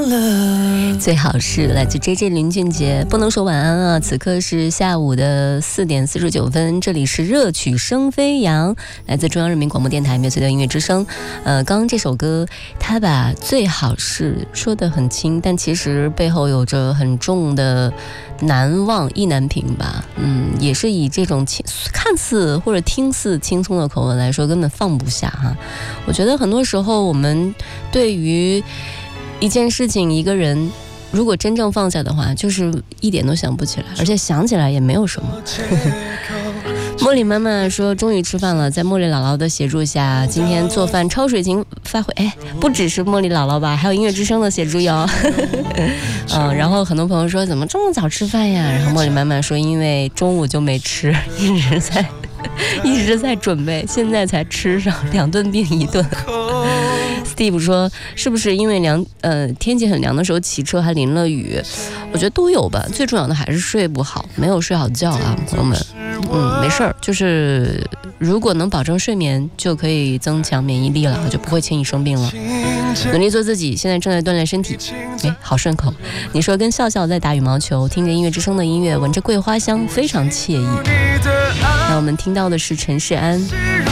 了。 最好是来自 JJ 林俊杰，不能说晚安啊。此刻是下午的4点49分，这里是热曲声飞扬，来自中央人民广播电台灭罪的音乐之声。刚刚这首歌，他把最好是说得很轻，但其实背后有着很重的难忘意难平吧。也是以这种看似或者听似轻松的口吻来说，根本放不下哈。我觉得很多时候我们对于一件事情一个人如果真正放下的话，就是一点都想不起来，而且想起来也没有什么。茉莉妈妈说终于吃饭了，在茉莉姥姥的协助下，今天做饭超水情发挥。不只是茉莉姥姥吧，还有音乐之声的协助哟。然后很多朋友说怎么这么早吃饭呀，然后茉莉妈妈说因为中午就没吃，一直在准备，现在才吃上，2顿并1顿。Steve 说是不是因为天气很凉的时候骑车还淋了雨？我觉得都有吧，最重要的还是睡不好，没有睡好觉啊，朋友们。没事儿，就是如果能保证睡眠，就可以增强免疫力了，就不会轻易生病了。努力做自己，现在正在锻炼身体。好顺口。你说跟笑笑在打羽毛球，听着音乐之声的音乐，闻着桂花香，非常惬意。那我们听到的是陈世安。